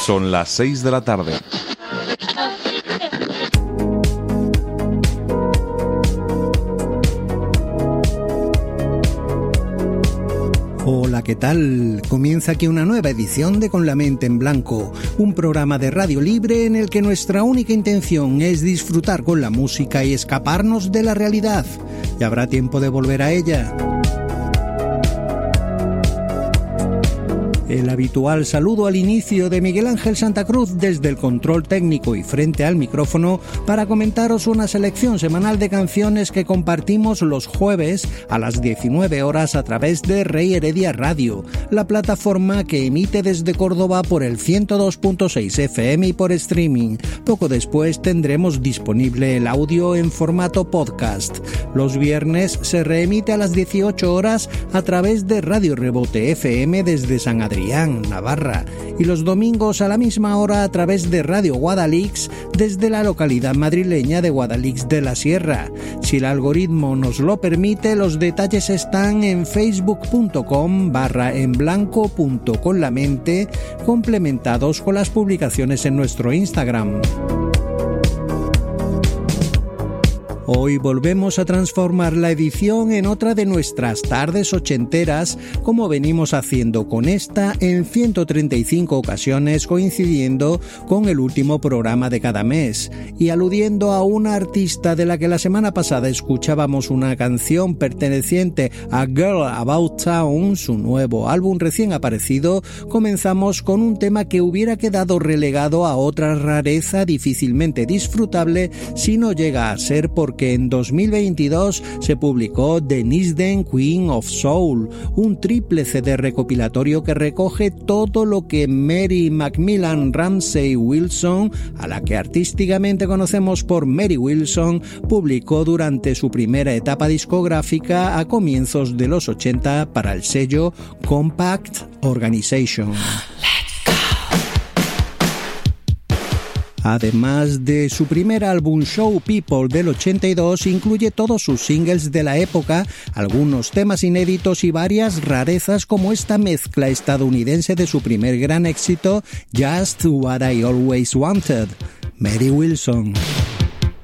Son las 6 de la tarde. Hola, ¿qué tal? Comienza aquí una nueva edición de Con la mente en blanco, un programa de radio libre en el que nuestra única intención es disfrutar con la música y escaparnos de la realidad. Y habrá tiempo de volver a ella. El habitual saludo al inicio de Miguel Ángel Santa Cruz desde el control técnico y frente al micrófono para comentaros una selección semanal de canciones que compartimos los jueves a las 19 horas a través de Rey Heredia Radio, la plataforma que emite desde Córdoba por el 102.6 FM y por streaming. Poco después tendremos disponible el audio en formato podcast. Los viernes se reemite a las 18 horas a través de Radio Rebote FM desde San Adrián, Navarra, y los domingos a la misma hora a través de Radio Guadalix desde la localidad madrileña de Guadalix de la Sierra. Si el algoritmo nos lo permite, los detalles están en facebook.com/enblanco.conlamente, complementados con las publicaciones en nuestro Instagram. Hoy volvemos a transformar la edición en otra de nuestras tardes ochenteras, como venimos haciendo con esta en 135 ocasiones, coincidiendo con el último programa de cada mes, y aludiendo a una artista de la que la semana pasada escuchábamos una canción perteneciente a Girl About Town, su nuevo álbum recién aparecido. Comenzamos con un tema que hubiera quedado relegado a otra rareza difícilmente disfrutable si no llega a ser porque en 2022 se publicó Denise Den, Queen of Soul, un triple CD recopilatorio que recoge todo lo que Mary Macmillan Ramsey Wilson, a la que artísticamente conocemos por Mary Wilson, publicó durante su primera etapa discográfica a comienzos de los 80 para el sello Compact Organization. Además de su primer álbum Show People del 82, incluye todos sus singles de la época, algunos temas inéditos y varias rarezas como esta mezcla estadounidense de su primer gran éxito, Just What I Always Wanted, Mary Wilson.